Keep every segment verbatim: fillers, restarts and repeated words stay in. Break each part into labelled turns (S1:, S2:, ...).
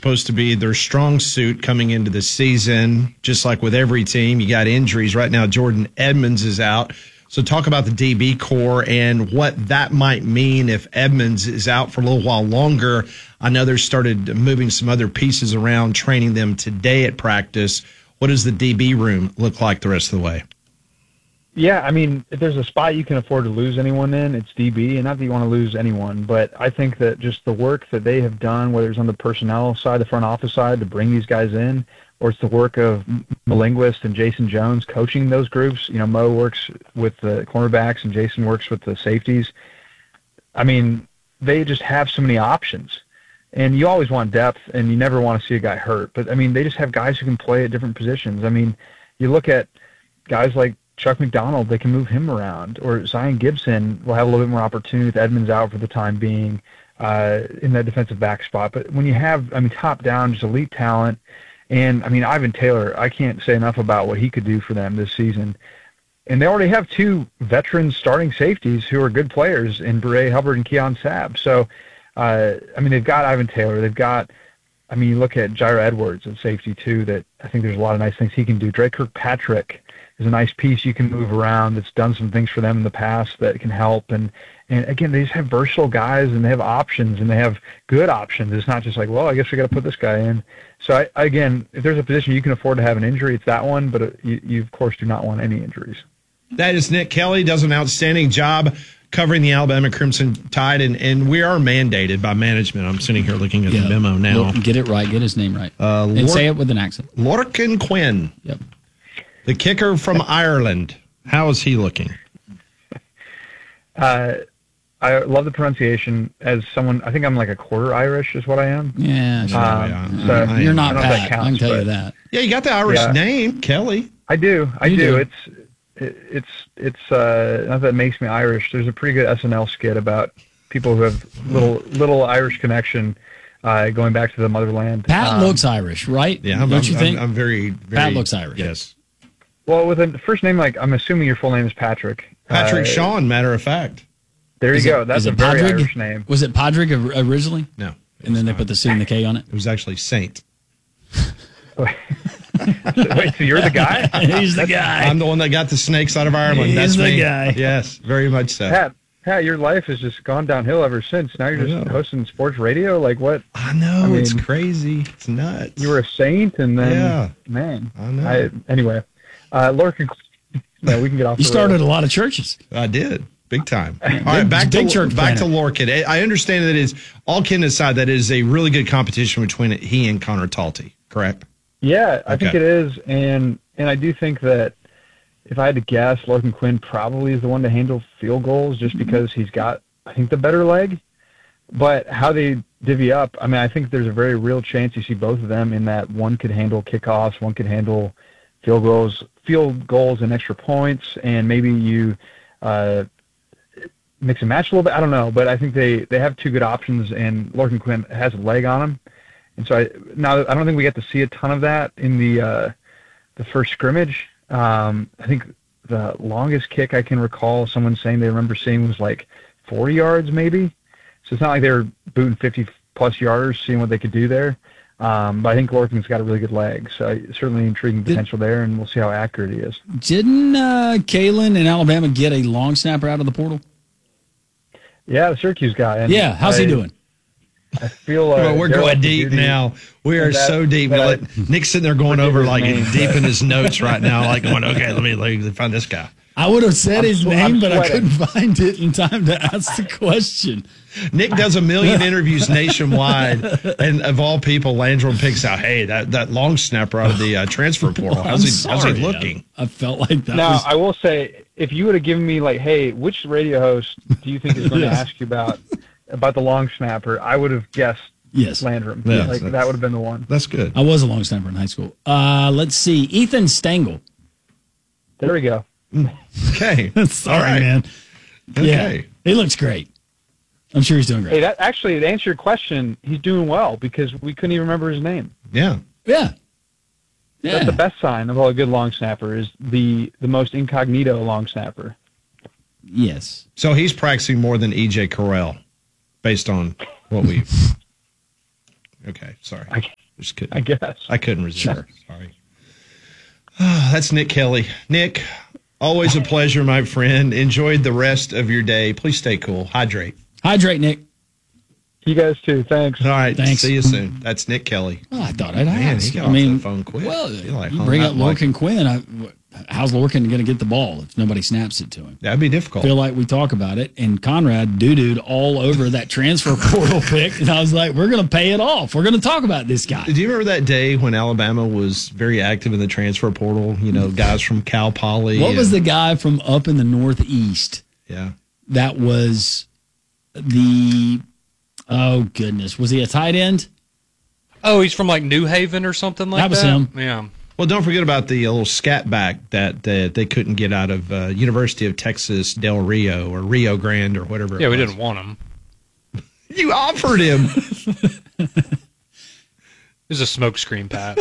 S1: supposed to be their strong suit coming into the season. Just like with every team, you got injuries. Right now, Jordan Edmonds is out. So talk about the D B core and what that might mean if Edmonds is out for a little while longer. I know they started moving some other pieces around, training them today at practice. What does the D B room look like the rest of the way?
S2: Yeah, I mean, if there's a spot you can afford to lose anyone in, it's D B, and not that you want to lose anyone, but I think that just the work that they have done, whether it's on the personnel side, the front office side, to bring these guys in, or it's the work of Malinguist and Jason Jones coaching those groups. You know, Mo works with the cornerbacks and Jason works with the safeties. I mean, they just have so many options. And you always want depth, and you never want to see a guy hurt. But, I mean, they just have guys who can play at different positions. I mean, you look at guys like Chuck McDonald, they can move him around. Or Zion Gibson will have a little bit more opportunity with Edmonds out for the time being uh, in that defensive back spot. But when you have, I mean, top down, just elite talent, and, I mean, Ivan Taylor, I can't say enough about what he could do for them this season. And they already have two veteran starting safeties who are good players in Beret Hubbard and Keon Sabb. So, uh, I mean, they've got Ivan Taylor. They've got, I mean, you look at Jairo Edwards at safety, too, that I think there's a lot of nice things he can do. Drake Kirkpatrick is a nice piece you can move around that's done some things for them in the past that can help. And, and again, they just have versatile guys, and they have options, and they have good options. It's not just like, well, I guess we got to put this guy in. So, I, again, if there's a position you can afford to have an injury, it's that one, but it, you, you, of course, do not want any injuries.
S1: That is Nick Kelly, does an outstanding job covering the Alabama Crimson Tide, and, and we are mandated by management. I'm sitting here looking at yeah. the memo now.
S3: Well, get it right. Get his name right.
S1: Uh,
S3: and
S1: Lor-
S3: say it with an accent.
S1: Lorcan Quinn.
S3: Yep.
S1: The kicker from Ireland. How is he looking?
S2: Uh, I love the pronunciation. As someone, I think I'm like a quarter Irish is what I am.
S3: Yeah.
S2: Um,
S3: sure.
S2: um, so
S3: You're not
S2: Pat.
S3: Pat. I can tell you that.
S1: Yeah, you got the Irish
S2: yeah.
S1: name, Kelly.
S2: I do. I do.
S3: do.
S2: It's it's it's uh, not that it makes me Irish. There's a pretty good S N L skit about people who have little little Irish connection uh, going back to the motherland.
S3: Pat
S2: um,
S3: looks Irish, right?
S1: Yeah, I'm,
S3: don't
S1: I'm,
S3: you think?
S1: I'm, I'm very, very.
S3: Pat looks Irish.
S1: Yes.
S2: Well, with a first name like, I'm assuming your full name is Patrick.
S1: Patrick
S2: uh,
S1: Sean, matter of fact.
S2: There you
S3: Is
S2: go.
S3: it-
S2: That's
S3: is
S2: a
S3: it
S2: very
S3: Padraig?
S2: Irish name.
S3: Was it Padraig or- originally?
S1: No.
S3: And then they put the C and the K on it?
S1: It was actually Saint.
S2: Wait, so you're the guy?
S3: He's the guy.
S1: I'm the one that got the snakes out of Ireland.
S3: He's
S1: That's
S3: the
S1: me.
S3: guy.
S1: Yes, very much so.
S2: Pat, Pat, your life has just gone downhill ever since. Now you're just
S1: Yeah.
S2: hosting sports radio? Like what?
S1: I know.
S2: I mean,
S1: it's crazy. It's nuts.
S2: You were a saint and then,
S1: Yeah.
S2: man.
S1: I know.
S2: I, anyway, uh, Lorcan, no, we can get off
S3: You
S2: the
S3: started
S2: rails.
S3: a lot of churches.
S1: I did. Big time. All right, back
S3: big
S1: to
S3: church
S1: back to
S3: planner.
S1: Lorcan. I understand that it's all kidding aside, that it is a really good competition between he and Connor Talty, correct?
S2: Yeah, I
S1: Okay.
S2: think it is, and and I do think that if I had to guess, Lorcan Quinn probably is the one to handle field goals just because he's got, I think, the better leg. But how they divvy up, I mean, I think there's a very real chance you see both of them in that one could handle kickoffs, one could handle field goals, field goals and extra points, and maybe you uh, mix and match a little bit. I don't know, but I think they, they have two good options, and Lorcan Quinn has a leg on him. And so I, now I don't think we get to see a ton of that in the uh, the first scrimmage. Um, I think the longest kick I can recall someone saying they remember seeing was like forty yards maybe. So it's not like they were booting fifty-plus yarders, seeing what they could do there. Um, but I think Lorcan's got a really good leg, so certainly intriguing potential there, and we'll see how accurate he is.
S3: Didn't uh, Kalen in Alabama get a long snapper out of the portal?
S2: Yeah, the Syracuse guy. And
S3: Yeah, how's
S2: I,
S3: he doing?
S2: I feel uh,
S1: Well, we're
S2: Darryl
S1: going deep
S2: Duty-
S1: now. We are
S2: that-
S1: so deep.
S2: that I-
S1: Let- Nick's sitting there going
S2: forget
S1: over
S2: his
S1: like
S2: name,
S1: deep
S2: but-
S1: in his notes right now, like going, okay, let me, let me find this guy.
S3: I would have said
S2: I'm
S3: his
S2: swe-
S3: name,
S2: I'm
S3: but I
S2: sweating.
S3: couldn't find it in time to ask the question.
S1: Nick does a million interviews nationwide, and of all people, Landrum picks out, hey, that, that long snapper out of the uh, transfer portal. How's he,
S3: I'm
S1: how's he
S3: sorry.
S1: looking?
S3: I, I felt like that
S2: Now,
S3: was...
S2: I will say, if you would have given me like, hey, which radio host do you think is going to
S3: Yes.
S2: ask you about about the long snapper, I would have guessed
S3: Yes.
S2: Landrum.
S1: Yes,
S2: like
S1: that's-
S2: that would have been the one.
S1: That's good.
S3: I was a long snapper in high school. Uh, let's see. Ethan Stengel.
S2: There we go.
S1: Okay.
S3: Sorry,
S1: All right.
S3: man.
S1: Okay.
S3: Yeah, he looks great. I'm sure he's doing great.
S2: Hey, that actually to answer your question, he's doing well because we couldn't even remember his name.
S1: Yeah.
S3: Yeah. Yeah.
S2: That's the best sign of all a good long snapper is the the most incognito long snapper.
S3: Yes.
S1: So he's practicing more than E J Correll, based on what we. Okay, sorry.
S2: I,
S1: Just couldn't,
S2: I guess.
S1: I couldn't resist. Sure. Sorry. Oh, that's Nick Kelly. Nick, always a pleasure, my friend. Enjoyed the rest of your day. Please stay cool. Hydrate.
S3: Hydrate, Nick.
S2: You guys too. Thanks.
S1: All right.
S3: Thanks.
S1: See you soon. That's Nick Kelly.
S3: Oh, I thought I'd
S1: Man,
S3: ask.
S1: he got
S3: I
S1: off
S3: mean,
S1: the phone quick.
S3: Well,
S1: He like
S3: you
S1: hung
S3: bring
S1: out
S3: up
S1: like-
S3: Lorcan Quinn. I, how's Lorcan going to get the ball if nobody snaps it to him?
S1: That'd be difficult.
S3: I feel like we talk about it, and Conrad doo-dooed all over that transfer portal pick, and I was like, we're going to pay it off. We're going to talk about this guy.
S1: Do you remember that day when Alabama was very active in the transfer portal? You know, guys from Cal Poly.
S3: What was
S1: and-
S3: the guy from up in the Northeast
S1: Yeah.
S3: that was the, oh, goodness, was he a tight end?
S4: Oh, he's from like New Haven or something like that?
S3: That was him.
S4: Yeah.
S1: Well, don't forget about the uh, little scat back that, that they couldn't get out of uh, University of Texas Del Rio or Rio Grande or whatever.
S4: Yeah,
S1: it
S4: we
S1: was.
S4: didn't want him.
S1: You offered him.
S4: It was a smokescreen, Pat.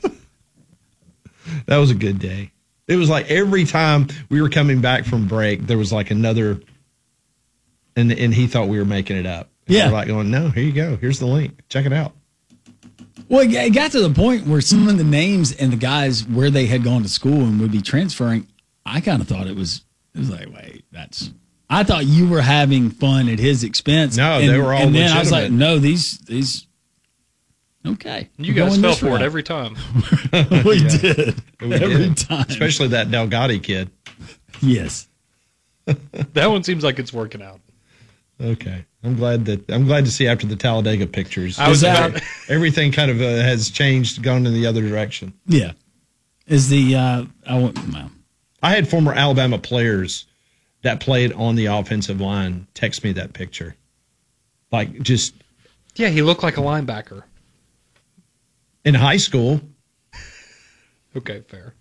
S1: That was a good day. It was like every time we were coming back from break, there was like another, and and he thought we were making it up. And
S3: Yeah.
S1: we're like going, no, here you go. Here's the link. Check it out.
S3: Well, it got to the point where some of the names and the guys where they had gone to school and would be transferring, I kind of thought it was, it was like, wait, that's, I thought you were having fun at his expense.
S1: No,
S3: and,
S1: they were all
S3: And then I was like,
S1: legitimate.
S3: no, these, these, okay.
S4: You
S3: we're
S4: guys
S3: going
S4: fell
S3: this
S4: for it
S3: route.
S4: every time.
S3: We did.
S1: We
S3: Every
S1: did.
S3: time.
S1: Especially that Delgatti kid.
S3: Yes.
S4: That one seems like it's working out.
S1: Okay. I'm glad that I'm glad to see after the Talladega pictures.
S4: I was
S3: that-
S4: about,
S1: Everything kind of uh, has changed, gone in the other direction.
S3: Yeah. Is the, uh, I went, well,
S1: I had former Alabama players that played on the offensive line text me that picture. Like just
S4: yeah, he looked like a linebacker.
S1: in high school,
S4: Okay, fair.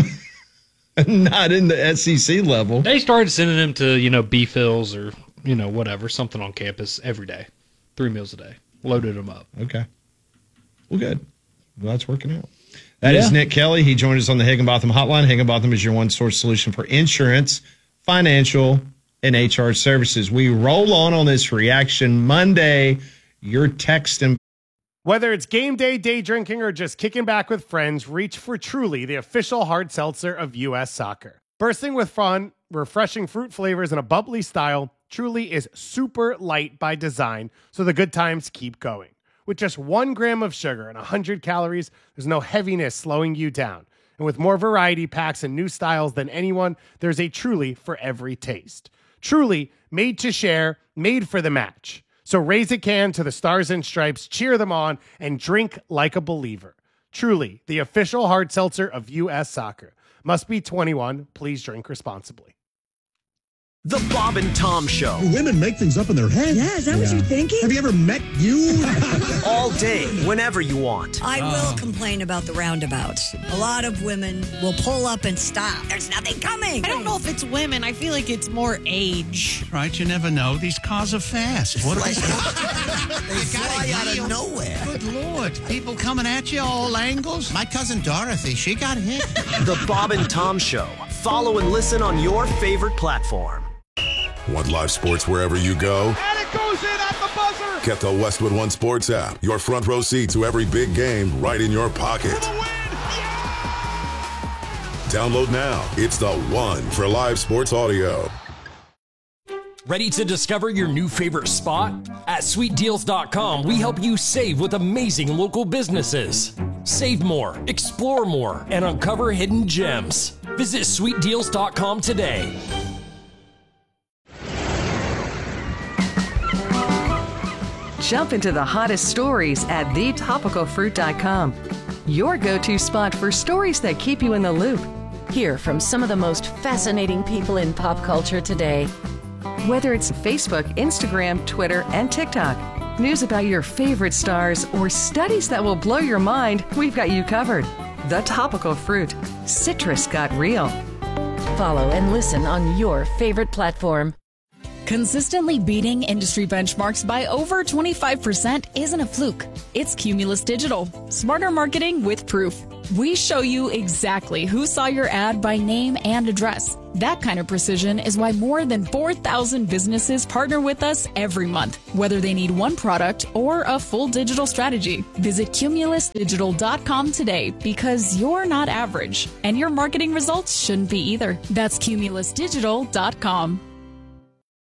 S1: not in the S E C level.
S4: They started sending him to, you know, beef hills or, you know, whatever, something on campus every day. Three meals a day. Loaded him up.
S1: Okay. Well, good. Well, that's working out. That is
S3: Yeah.
S1: Nick Kelly. He joined us on the Higginbotham Hotline. Higginbotham is your one-source solution for insurance, financial, and H R services. We roll on on this Reaction Monday. Your text and
S5: Whether it's game day, day drinking, or just kicking back with friends, reach for Truly, the official hard seltzer of U S Soccer. Bursting with fun, refreshing fruit flavors, and a bubbly style, Truly is super light by design, so the good times keep going. With just one gram of sugar and one hundred calories, there's no heaviness slowing you down. And with more variety packs and new styles than anyone, there's a Truly for every taste. Truly, made to share, made for the match. So raise a can to the Stars and Stripes, cheer them on, and drink like a believer. Truly, the official hard seltzer of U S Soccer. Must be twenty-one. Please drink responsibly.
S6: The Bob and Tom Show.
S7: Women make things up in their head.
S8: Yeah, is that what you're thinking?
S7: Have you ever met you?
S6: All day, whenever you want.
S8: I will complain about the roundabouts. A lot of women will pull up and stop. There's nothing coming.
S9: I don't know if it's women. I feel like it's more age.
S10: Right, you never know. These cars are fast. What
S6: Like,
S10: they
S6: fly out of nowhere.
S10: Good Lord. People coming at you all angles. My cousin Dorothy, she got hit.
S6: The Bob and Tom Show. Follow and listen on your favorite platform.
S11: Want live sports wherever you go?
S5: And it goes in at the buzzer.
S11: Get the Westwood One Sports app. Your front row seat to every big game right in your pocket. Download now. It's the one for live sports audio.
S12: Ready to discover your new favorite spot? At sweet deals dot com, we help you save with amazing local businesses. Save more, explore more, and uncover hidden gems. Visit sweet deals dot com today.
S13: Jump into the hottest stories at the topical fruit dot com. Your go-to spot for stories that keep you in the loop.
S14: Hear from some of the most fascinating people in pop culture today.
S13: Whether it's Facebook, Instagram, Twitter, and TikTok, news about your favorite stars, or studies that will blow your mind, we've got you covered. The Topical Fruit. Citrus got real.
S14: Follow and listen on your favorite platform.
S9: Consistently beating industry benchmarks by over twenty-five percent isn't a fluke. It's Cumulus Digital. Smarter marketing with proof. We show you exactly who saw your ad by name and address. That kind of precision is why more than four thousand businesses partner with us every month, whether they need one product or a full digital strategy. Visit Cumulus Digital dot com today because you're not average, and your marketing results shouldn't be either. That's Cumulus Digital dot com.